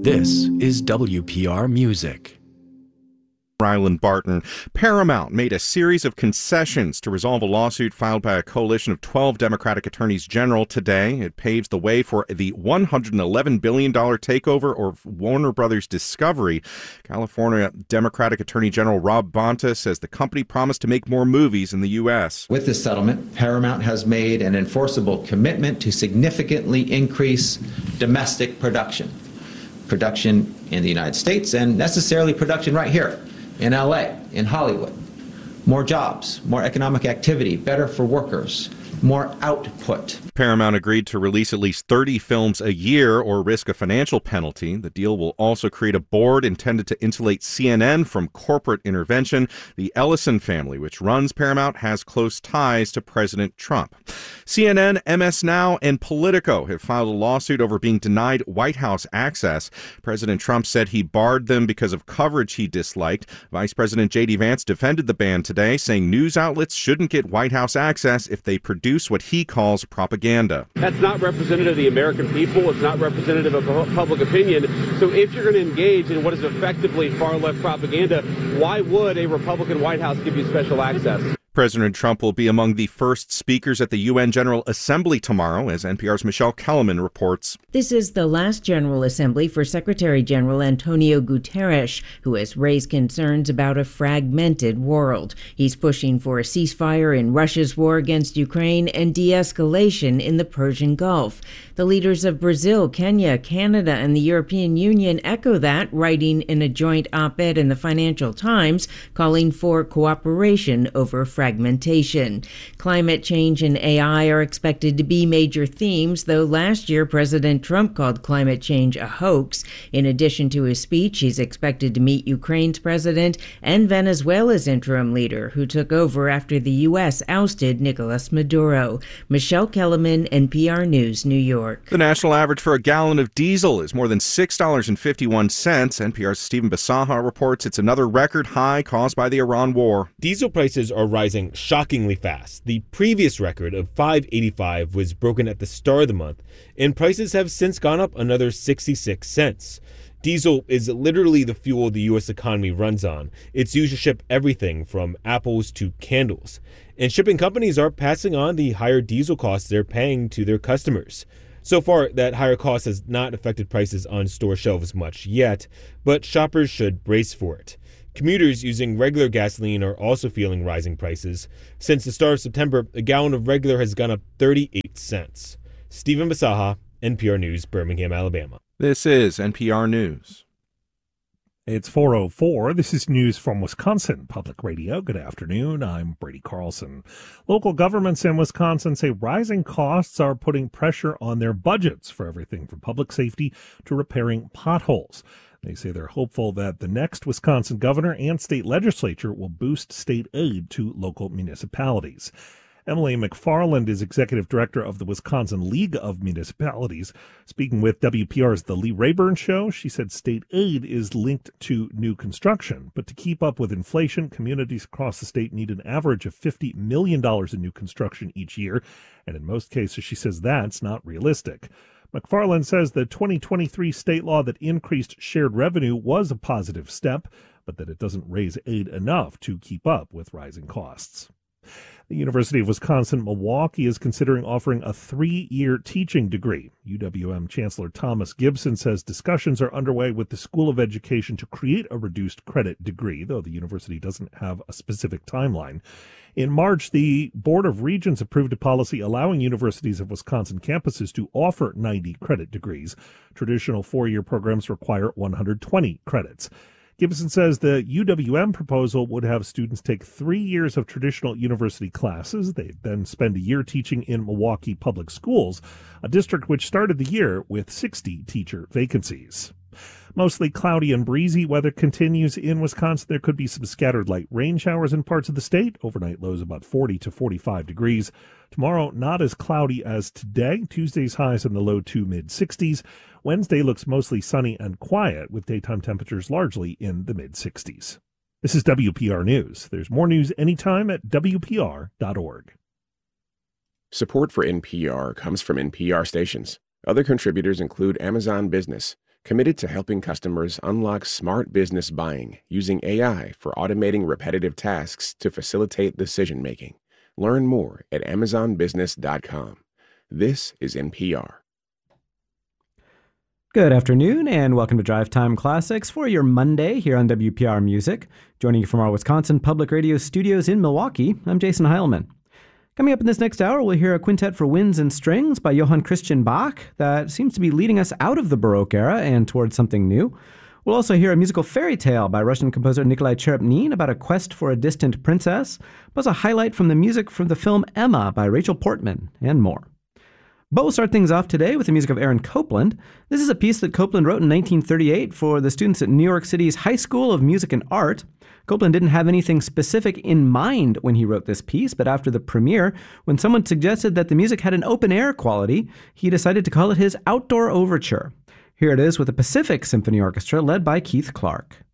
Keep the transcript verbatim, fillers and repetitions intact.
This is W P R Music. Ryland Barton. Paramount made a series of concessions to resolve a lawsuit filed by a coalition of twelve Democratic attorneys general today. It paves the way for the one hundred eleven billion dollars takeover of Warner Brothers Discovery. California Democratic Attorney General Rob Bonta says the company promised to make more movies in the U S. With this settlement, Paramount has made an enforceable commitment to significantly increase domestic production. Production in the United States and necessarily production right here in L A, in Hollywood. More jobs, more economic activity, better for workers, more output. Paramount agreed to release at least thirty films a year or risk a financial penalty. The deal will also create a board intended to insulate C N N from corporate intervention. The Ellison family, which runs Paramount, has close ties to President Trump. C N N, M S Now, and Politico have filed a lawsuit over being denied White House access. President Trump said he barred them because of coverage he disliked. Vice President J D Vance defended the ban today, saying news outlets shouldn't get White House access if they produce what he calls propaganda. That's not representative of the American people. It's not representative of public opinion. So if you're going to engage in what is effectively far-left propaganda, why would a Republican White House give you special access? President Trump will be among the first speakers at the U N General Assembly tomorrow, as N P R's Michelle Kellerman reports. This is the last General Assembly for Secretary General Antonio Guterres, who has raised concerns about a fragmented world. He's pushing for a ceasefire in Russia's war against Ukraine and de-escalation in the Persian Gulf. The leaders of Brazil, Kenya, Canada, and the European Union echo that, writing in a joint op-ed in the Financial Times, calling for cooperation over fragmentation. Fragmentation. Climate change and A I are expected to be major themes, though last year President Trump called climate change a hoax. In addition to his speech, he's expected to meet Ukraine's president and Venezuela's interim leader, who took over after the U S ousted Nicolas Maduro. Michelle Kellerman, N P R News, New York. The national average for a gallon of diesel is more than six dollars and fifty-one cents. N P R's Stephen Basaha reports it's another record high caused by the Iran war. Diesel prices are rising shockingly fast. The previous record of five dollars and eighty-five cents was broken at the start of the month, and prices have since gone up another sixty-six cents. Diesel is literally the fuel the U S economy runs on. It's used to ship everything from apples to candles. And shipping companies are passing on the higher diesel costs they're paying to their customers. So far, that higher cost has not affected prices on store shelves much yet, but shoppers should brace for it. Commuters using regular gasoline are also feeling rising prices. Since the start of September, a gallon of regular has gone up thirty-eight cents. Stephen Basaha, N P R News, Birmingham, Alabama. This is N P R News. It's four oh four. This is news from Wisconsin Public Radio. Good afternoon. I'm Brady Carlson. Local governments in Wisconsin say rising costs are putting pressure on their budgets for everything from public safety to repairing potholes. They say they're hopeful that the next Wisconsin governor and state legislature will boost state aid to local municipalities. Emily McFarland is executive director of the Wisconsin League of Municipalities. Speaking with W P R's The Lee Rayburn Show, she said state aid is linked to new construction. But to keep up with inflation, communities across the state need an average of fifty million dollars in new construction each year. And in most cases, she says that's not realistic. McFarland says the twenty twenty-three state law that increased shared revenue was a positive step, but that it doesn't raise aid enough to keep up with rising costs. The University of Wisconsin-Milwaukee is considering offering a three-year teaching degree. U W M Chancellor Thomas Gibson says discussions are underway with the School of Education to create a reduced credit degree, though the university doesn't have a specific timeline. In March, the Board of Regents approved a policy allowing universities of Wisconsin campuses to offer ninety credit degrees. Traditional four-year programs require one hundred twenty credits. Gibson says the U W M proposal would have students take three years of traditional university classes. They'd then spend a year teaching in Milwaukee Public Schools, a district which started the year with sixty teacher vacancies. Mostly cloudy and breezy weather continues in Wisconsin. There could be some scattered light rain showers in parts of the state. Overnight lows about forty to forty-five degrees. Tomorrow, not as cloudy as today. Tuesday's highs in the low to mid-sixties. Wednesday looks mostly sunny and quiet, with daytime temperatures largely in the mid-sixties. This is W P R News. There's more news anytime at W P R dot org. Support for N P R comes from N P R stations. Other contributors include Amazon Business, committed to helping customers unlock smart business buying using A I for automating repetitive tasks to facilitate decision-making. Learn more at amazon business dot com. This is N P R. Good afternoon, and welcome to Drive Time Classics for your Monday here on W P R Music. Joining you from our Wisconsin Public Radio studios in Milwaukee, I'm Jason Heilman. Coming up in this next hour, we'll hear a quintet for winds and strings by Johann Christian Bach that seems to be leading us out of the Baroque era and towards something new. We'll also hear a musical fairy tale by Russian composer Nikolai Cherepnin about a quest for a distant princess, plus a highlight from the music from the film Emma by Rachel Portman, and more. But we'll start things off today with the music of Aaron Copland. This is a piece that Copland wrote in nineteen thirty-eight for the students at New York City's High School of Music and Art. Copland didn't have anything specific in mind when he wrote this piece, but after the premiere, when someone suggested that the music had an open-air quality, he decided to call it his Outdoor Overture. Here it is with the Pacific Symphony Orchestra led by Keith Clark.